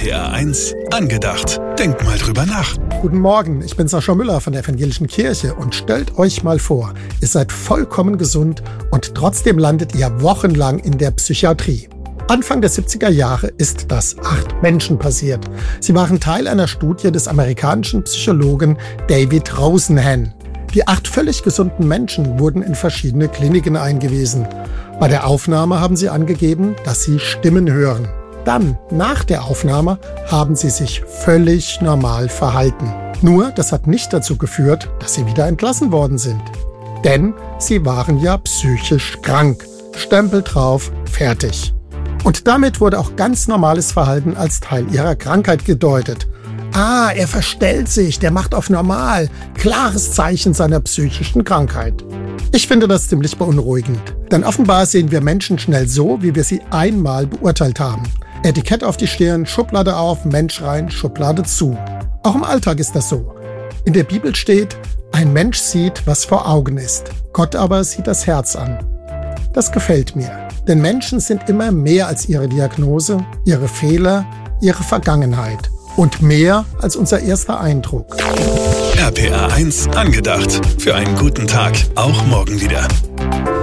RPA 1 angedacht. Denkt mal drüber nach. Guten Morgen, ich bin Sascha Müller von der Evangelischen Kirche und stellt euch mal vor, ihr seid vollkommen gesund und trotzdem landet ihr wochenlang in der Psychiatrie. Anfang der 70er Jahre ist das 8 Menschen passiert. Sie waren Teil einer Studie des amerikanischen Psychologen David Rosenhan. Die 8 völlig gesunden Menschen wurden in verschiedene Kliniken eingewiesen. Bei der Aufnahme haben sie angegeben, dass sie Stimmen hören. Dann, nach der Aufnahme, haben sie sich völlig normal verhalten. Nur, das hat nicht dazu geführt, dass sie wieder entlassen worden sind. Denn sie waren ja psychisch krank. Stempel drauf, fertig. Und damit wurde auch ganz normales Verhalten als Teil ihrer Krankheit gedeutet. Ah, er verstellt sich, der macht auf normal. Klares Zeichen seiner psychischen Krankheit. Ich finde das ziemlich beunruhigend. Denn offenbar sehen wir Menschen schnell so, wie wir sie einmal beurteilt haben. Etikett auf die Stirn, Schublade auf, Mensch rein, Schublade zu. Auch im Alltag ist das so. In der Bibel steht, ein Mensch sieht, was vor Augen ist. Gott aber sieht das Herz an. Das gefällt mir. Denn Menschen sind immer mehr als ihre Diagnose, ihre Fehler, ihre Vergangenheit. Und mehr als unser erster Eindruck. RPA 1 angedacht. Für einen guten Tag. Auch morgen wieder.